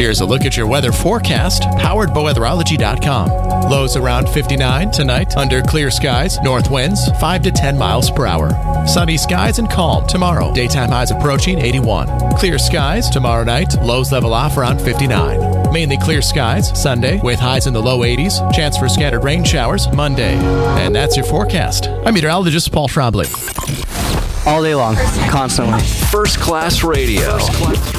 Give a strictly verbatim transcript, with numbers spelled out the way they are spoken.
Here's a look at your weather forecast, powered by weatherology dot com. Lows around fifty-nine tonight, under clear skies, north winds five to ten miles per hour. Sunny skies and calm tomorrow. Daytime highs approaching eighty-one. Clear skies tomorrow night, lows level off around fifty-nine. Mainly clear skies Sunday with highs in the low eighties. Chance for scattered rain showers Monday. And that's your forecast. I'm meteorologist Paul Schraubling. All day long, constantly. First Class Radio. First class.